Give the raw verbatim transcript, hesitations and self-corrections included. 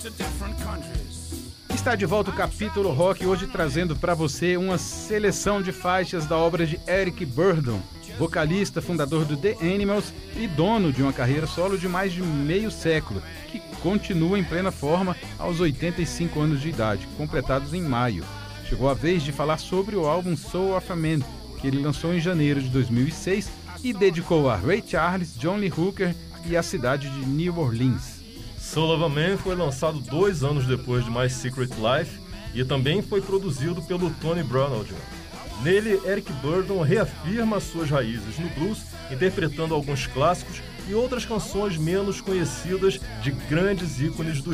Está de volta o Capítulo Rock, hoje trazendo para você uma seleção de faixas da obra de Eric Burdon, vocalista, fundador do The Animals e dono de uma carreira solo de mais de meio século, que continua em plena forma aos oitenta e cinco anos de idade, completados em maio. Chegou a vez de falar sobre o álbum Soul of a Man, que ele lançou em janeiro de dois mil e seis e dedicou a Ray Charles, John Lee Hooker e a cidade de New Orleans. Soul of a Man foi lançado dois anos depois de My Secret Life e também foi produzido pelo Tony Brownell. Nele, Eric Burdon reafirma suas raízes no blues, interpretando alguns clássicos e outras canções menos conhecidas de grandes ícones do